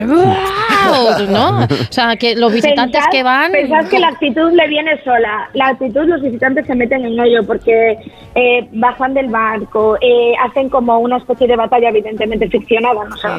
¿no? O sea, que los visitantes que van... Pensad que la actitud le viene sola. La actitud, los visitantes se meten en ello porque bajan del barco, hacen como una especie de batalla evidentemente ficcionada, no